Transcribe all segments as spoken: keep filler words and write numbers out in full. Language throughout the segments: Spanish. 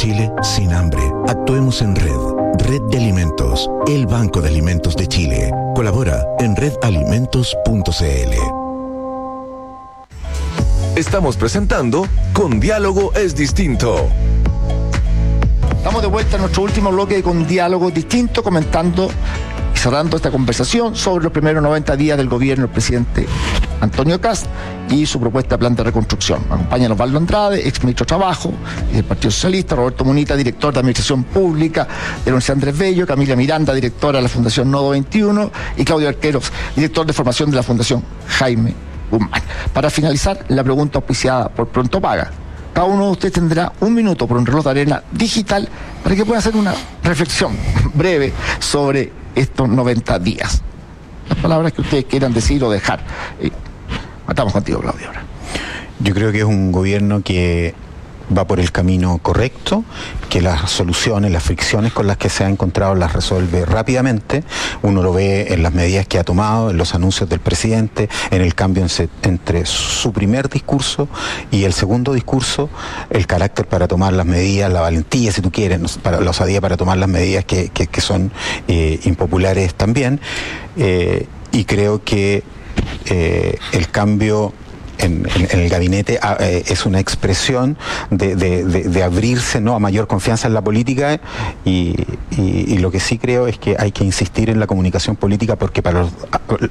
Chile sin hambre. Actuemos en red. Red de Alimentos, el Banco de Alimentos de Chile. Colabora en red alimentos punto c l. Estamos presentando Con Diálogo es Distinto. Estamos de vuelta en nuestro último bloque de Con Diálogo es Distinto, comentando y cerrando esta conversación sobre los primeros noventa días del gobierno del presidente Antonio Kast y su propuesta de plan de reconstrucción. Me acompañan Osvaldo Andrade, ex ministro de Trabajo y del Partido Socialista, Roberto Munita, director de Administración Pública de la Universidad Andrés Bello, Camila Miranda, directora de la Fundación Nodo veintiuno, y Claudio Arqueros, director de formación de la Fundación Jaime Guzmán. Para finalizar, la pregunta auspiciada por Pronto Paga. Cada uno de ustedes tendrá un minuto por un reloj de arena digital para que pueda hacer una reflexión breve sobre estos noventa días. Las palabras que ustedes quieran decir o dejar. Eh, Estamos contigo, Claudio, ahora. Yo creo que es un gobierno que va por el camino correcto, que las soluciones, las fricciones con las que se ha encontrado las resuelve rápidamente. Uno lo ve en las medidas que ha tomado, en los anuncios del presidente, en el cambio en, entre su primer discurso y el segundo discurso, el carácter para tomar las medidas, la valentía, si tú quieres, para, la osadía para tomar las medidas que, que, que son eh, impopulares también. Eh, y creo que eh, el cambio En, en, en el gabinete eh, es una expresión de, de, de, de abrirse, ¿no?, a mayor confianza en la política y, y, y lo que sí creo es que hay que insistir en la comunicación política porque para los,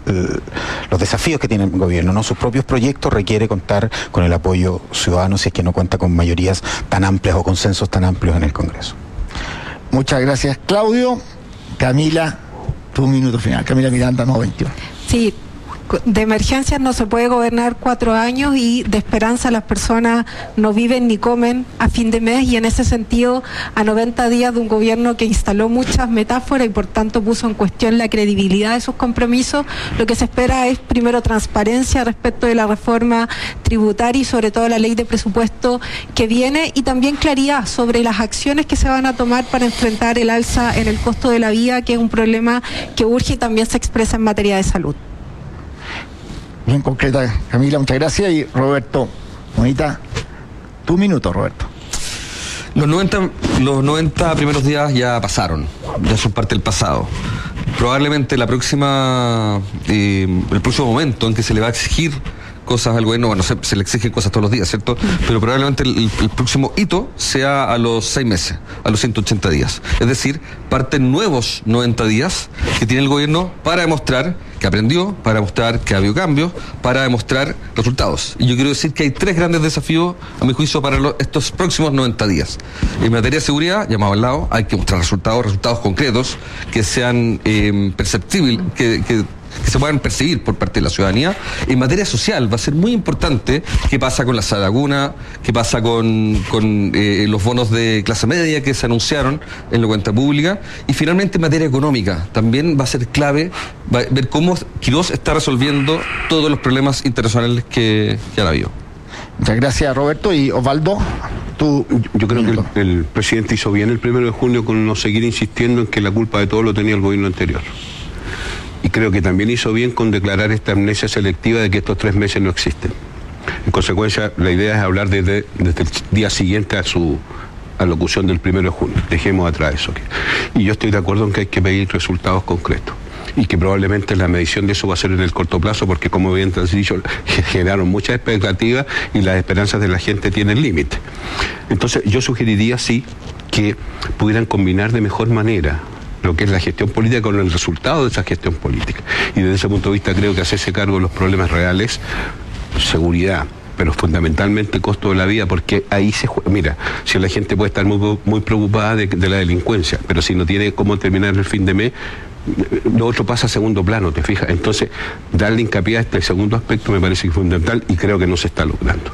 los desafíos que tiene el gobierno, ¿no?, sus propios proyectos requiere contar con el apoyo ciudadano si es que no cuenta con mayorías tan amplias o consensos tan amplios en el Congreso. Muchas gracias, Claudio. Camila, tu minuto final. Camila Miranda, Nodo veintiuno. Sí. De emergencias no se puede gobernar cuatro años y de esperanza las personas no viven ni comen a fin de mes, y en ese sentido, a noventa días de un gobierno que instaló muchas metáforas y por tanto puso en cuestión la credibilidad de sus compromisos, lo que se espera es primero transparencia respecto de la reforma tributaria y sobre todo la ley de presupuesto que viene, y también claridad sobre las acciones que se van a tomar para enfrentar el alza en el costo de la vida, que es un problema que urge y también se expresa en materia de salud. Bien concreta, Camila, muchas gracias. Y Roberto, bonita, tu minuto, Roberto. Los noventa, los noventa primeros días ya pasaron, ya son parte del pasado. Probablemente la próxima, eh, el próximo momento en que se le va a exigir cosas al gobierno, bueno, se, se le exigen cosas todos los días, ¿cierto? Pero probablemente el, el próximo hito sea a los seis meses, a los ciento ochenta días. Es decir, parten nuevos noventa días que tiene el gobierno para demostrar que aprendió, para demostrar que ha habido cambios, para demostrar resultados. Y yo quiero decir que hay tres grandes desafíos, a mi juicio, para los, estos próximos noventa días. En materia de seguridad, llamado al lado, hay que mostrar resultados, resultados concretos, que sean eh, perceptibles, que, que que se puedan percibir por parte de la ciudadanía. En materia social va a ser muy importante qué pasa con la laguna, qué pasa con, con eh, los bonos de clase media que se anunciaron en la cuenta pública, y finalmente en materia económica también va a ser clave va a ver cómo Quirós está resolviendo todos los problemas internacionales que, que han habido. Muchas gracias, Roberto. Y Osvaldo, tú... Yo creo que el, el presidente hizo bien el primero de junio con no seguir insistiendo en que la culpa de todo lo tenía el gobierno anterior. Y creo que también hizo bien con declarar esta amnesia selectiva de que estos tres meses no existen. En consecuencia, la idea es hablar desde, desde el día siguiente a su alocución del primero de junio. Dejemos atrás eso. Y yo estoy de acuerdo en que hay que pedir resultados concretos. Y que probablemente la medición de eso va a ser en el corto plazo, porque como bien te has dicho, generaron muchas expectativas y las esperanzas de la gente tienen límite. Entonces, yo sugeriría, sí, que pudieran combinar de mejor manera lo que es la gestión política con el resultado de esa gestión política. Y desde ese punto de vista creo que hacerse cargo de los problemas reales, seguridad, pero fundamentalmente costo de la vida, porque ahí se juega. Mira, si la gente puede estar muy, muy preocupada de, de la delincuencia, pero si no tiene cómo terminar el fin de mes, lo otro pasa a segundo plano, ¿te fijas? Entonces, darle hincapié a este segundo aspecto me parece que es fundamental y creo que no se está logrando.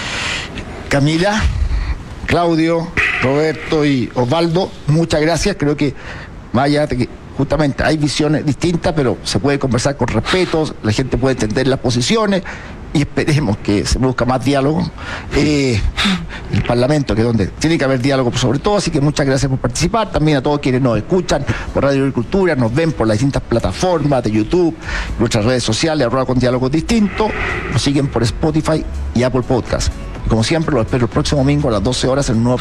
Camila, Claudio, Roberto y Osvaldo, muchas gracias. Creo que vaya, que justamente hay visiones distintas, pero se puede conversar con respeto, la gente puede entender las posiciones y esperemos que se busque más diálogo. Eh, el Parlamento, que es donde tiene que haber diálogo sobre todo, así que muchas gracias por participar. También a todos quienes nos escuchan por Radio Agricultura, nos ven por las distintas plataformas de YouTube, nuestras redes sociales, arroba con diálogos distintos, nos siguen por Spotify y Apple Podcast. Como siempre, los espero el próximo domingo a las doce horas en un nuevo